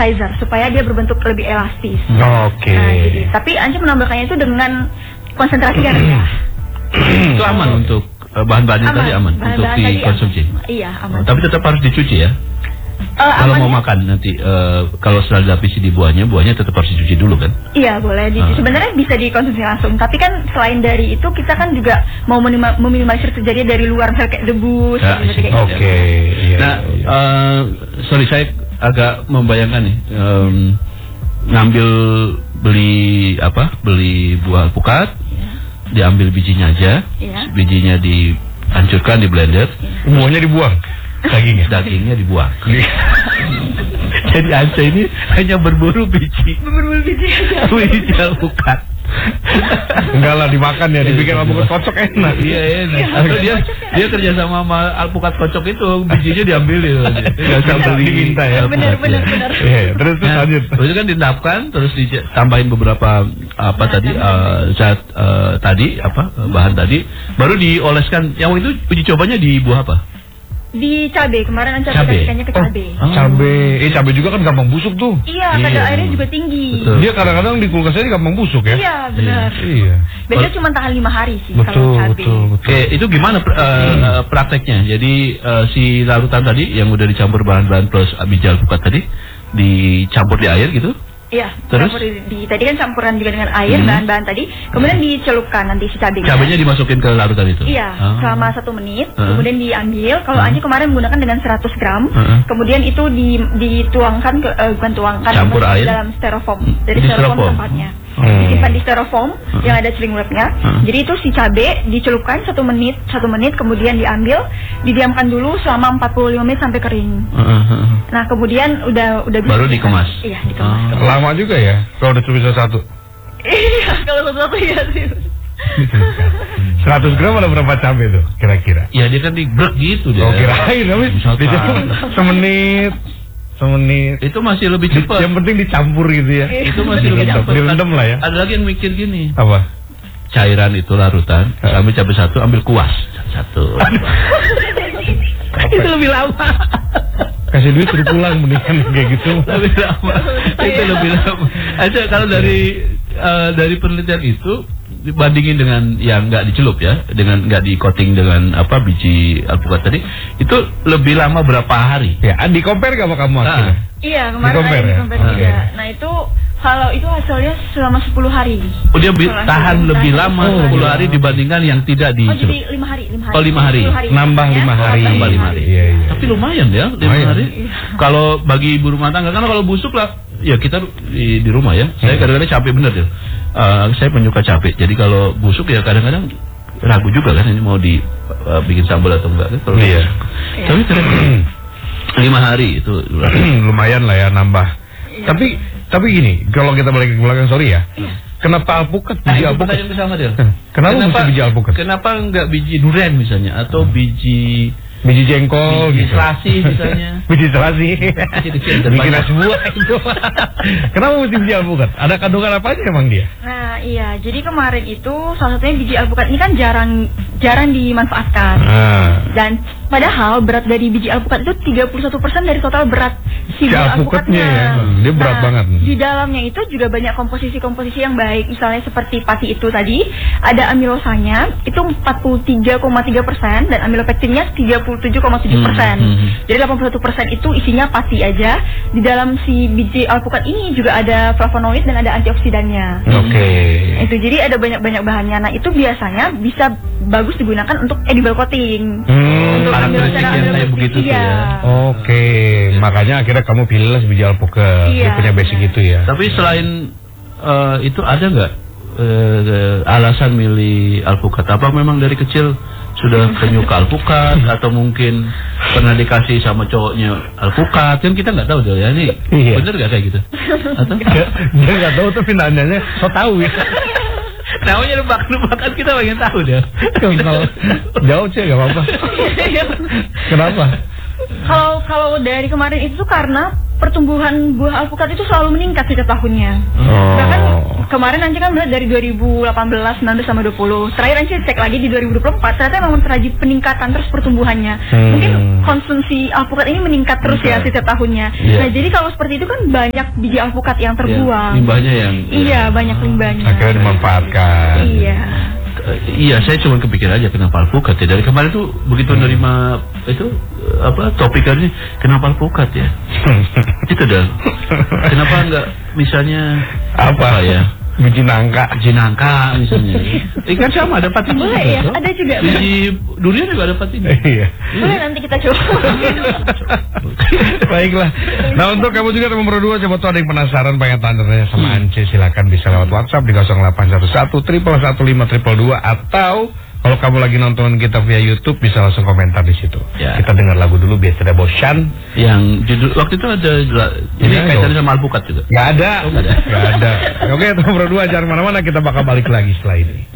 plasticizer supaya dia berbentuk lebih elastis. Oke. Nah, jadi, tapi Ance menambahkannya itu dengan konsentrasi yang rendah. Itu aman untuk bahan-bahannya tadi aman untuk dikonsumsi. Iya, aman. Tapi tetap harus dicuci ya. Kalau mau makan nanti kalau setelah lapisi di buahnya tetap harus dicuci dulu kan? Iya boleh. Sebenarnya bisa dikonsumsi langsung. Tapi kan selain dari itu kita kan juga mau meminimalisir terjadi dari luar misalnya kayak debu. Oke. Nah, sorry saya agak membayangkan nih ngambil beli buah alpukat, diambil bijinya aja, bijinya dihancurkan di blender, buahnya dibuang. Dagingnya dibuang. Jadi Ance ini hanya berburu biji aja. Biji alpukat. Enggak lah, dimakan ya, dibikin alpukat kocok enak. Iya enak. Atau dia kerja sama alpukat kocok itu, bijinya diambil ya. Enggak usah beli, diminta ya. Benar. Iya, terus lanjut. Terus kan ditapkan, terus ditambahin beberapa bahan tadi, baru dioleskan. Yang itu uji cobanya di buah apa? Di cabai, kemarin Ance aplikasikannya ke cabai. Cabai juga kan gampang busuk tuh. Iya, kadar airnya juga tinggi. Betul. Dia kadang-kadang di kulkasnya gampang busuk ya. Iya, benar. Iya. Biasanya cuma tahan 5 hari sih kalau cabai. Betul. Oke, itu gimana prakteknya? Jadi si larutan tadi yang udah dicampur bahan-bahan plus biji alpukat tadi dicampur di air gitu? Iya, terus tadi kan campuran juga dengan air, bahan-bahan tadi, kemudian dicelupkan nanti si cabenya. Cabenya dimasukin ke larutan itu? Iya, selama 1 menit, kemudian diambil. Kalau Ance kemarin menggunakan dengan 100 gram, kemudian itu dituangkan campur air dalam styrofoam, dari styrofoam tempatnya. Disimpan di styrofoam yang ada cling wrapnya. Jadi itu si cabe dicelupkan 1 menit, kemudian diambil, didiamkan dulu selama 45 menit sampai kering. Nah kemudian udah bisa baru dikemas. Iya, dikemas. Lama juga ya kalau udah bisa 1. Iya, kalau satu ya sih. 100 gram ada berapa cabai tuh kira-kira? Ya dia kan dibrek gitu dia. Oh kirain tapi semenit. Itu masih lebih cepat. Yang penting dicampur gitu ya. Itu masih lebih cepat. Direndam lah ya. Ada lagi yang mikir gini. Apa? Cairan itu larutan, ambil cabai 1, ambil kuas 1. Itu lebih lama. Kasih duit suruh pulang mendingan kayak gitu. Lebih lama. Itu lebih lama. Aja kalau dari penelitian itu dibandingin dengan yang nggak dicelup ya, dengan nggak di coating dengan biji alpukat tadi, itu lebih lama berapa hari? Ya, di compare gak sama kamu akhirnya? Iya, kemarin di compare juga. Nah itu kalau itu hasilnya selama 10 hari. Oh dia tahan lebih lama 10 hari dibandingkan yang tidak dicelup. Oh jadi 5 hari. Oh 5 hari. Nambah 5 hari. Nambah 5 hari. Iya. Tapi lumayan ya 5 hari. Kalau bagi ibu rumah tangga, karena kalau busuk lah, ya kita di rumah ya. Saya kadang-kadang capek bener ya. Saya penyuka capek. Jadi kalau busuk ya kadang-kadang ragu juga kan ini mau dibikin sambal atau enggak kan. Iya. Tapi ternyata 5 hari itu lumayan lah ya nambah. Tapi gini, kalau kita balik ke belakang ya. Kenapa alpukat? Biji alpukat. Kenapa mesti biji alpukat? Kenapa enggak biji durian misalnya atau biji jengkol, biji selasi misalnya. Biji selasi. Bikin nasi buah itu. Kenapa mesti biji alpukat? Ada kandungan apa aja emang dia? Nah iya, jadi kemarin itu salah satunya biji alpukat ini kan jarang dimanfaatkan. Dan padahal berat dari biji alpukat itu 31% dari total berat si biji alpukatnya. Ya. Dia berat banget. Di dalamnya itu juga banyak komposisi yang baik. Misalnya seperti pati itu tadi, ada amilosanya itu 43,3% dan amilopektinnya 37,7%. Jadi 81% itu isinya pati aja. Di dalam si biji alpukat ini juga ada flavonoid dan ada antioksidannya. Oke. Itu jadi ada banyak bahannya. Nah itu biasanya bisa bagus digunakan untuk edible coating. Untuk karakteristiknya kayak begitu tuh ya. Oke, makanya akhirnya kamu pilihlah biji alpukat. Dia punya basic itu ya. Tapi selain itu ada nggak alasan milih alpukat? Apa memang dari kecil sudah penyuka alpukat atau mungkin pernah dikasih sama cowoknya alpukat? Kan kita nggak tahu ya ini bener nggak kayak gitu? Atau dia nggak tahu tapi nanyanya so tahu ya. Namanya nebak-nebakan kita pengen tahu deh. Jauh sih nggak apa-apa. Kenapa? Kalau dari kemarin itu karena pertumbuhan buah alpukat itu selalu meningkat setiap tahunnya. Bahkan kemarin Anci kan melihat dari 2018, 19 sama 20. Terakhir Anci cek lagi di 2024, ternyata memang terjadi peningkatan terus pertumbuhannya. Mungkin konsumsi alpukat ini meningkat terus ya setiap tahunnya. Nah, jadi kalau seperti itu kan banyak biji alpukat yang terbuang. Limbahnya yang banyak limbahnya. Akhirnya dimanfaatkan. Iya, saya cuma kepikir aja kenapa alpukat ya. Dari kemarin tuh begitu nerima itu topikannya kenapa alpukat ya. Itu dah. Kenapa enggak misalnya apa ya? Biji nangka misalnya. Ikan sama ada patin. Boleh ya, ada juga. Biji durian juga ada patin. Iya. Boleh nanti kita coba. Baiklah. Nah, untuk kamu juga teman berdua, coba tuh ada yang penasaran pengen tanya sama Ance, silakan bisa lewat WhatsApp di 0811 115 atau kalau kamu lagi nonton kita via YouTube bisa langsung komentar di situ. Ya. Kita dengar lagu dulu biar tidak bosan. Yang judul waktu itu ada ini kaitannya sama alpukat juga. Nggak ada. Oke, teman berdua jangan mana-mana, kita bakal balik lagi setelah ini.